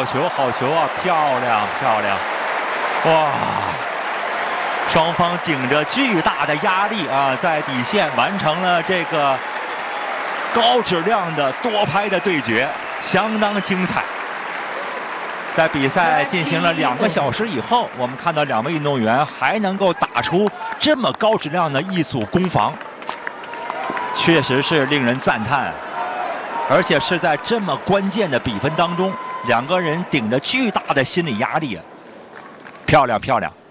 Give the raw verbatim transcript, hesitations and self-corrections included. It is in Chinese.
球，好球啊！漂亮，漂亮！哇，双方顶着巨大的压力啊，在底线完成了这个高质量的多拍的对决，相当精彩。在比赛进行了两个小时以后，我们看到两位运动员还能够打出这么高质量的一组攻防，确实是令人赞叹。而且是在这么关键的比分当中，两个人顶着巨大的心理压力，漂亮漂亮。